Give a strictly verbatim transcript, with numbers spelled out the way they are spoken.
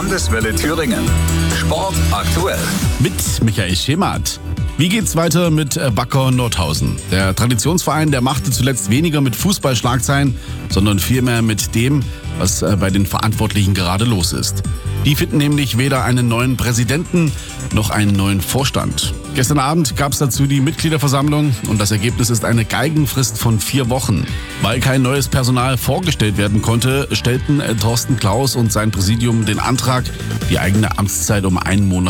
Landeswelle Thüringen. Sport aktuell. Mit Michael Schemath. Wie geht's weiter mit Wacker Nordhausen? Der Traditionsverein, der machte zuletzt weniger mit Fußballschlagzeilen, sondern vielmehr mit dem, was bei den Verantwortlichen gerade los ist. Die finden nämlich weder einen neuen Präsidenten noch einen neuen Vorstand. Gestern Abend gab es dazu die Mitgliederversammlung und das Ergebnis ist eine Galgenfrist von vier Wochen. Weil kein neues Personal vorgestellt werden konnte, stellten Thorsten Klaus und sein Präsidium den Antrag, die eigene Amtszeit um einen Monat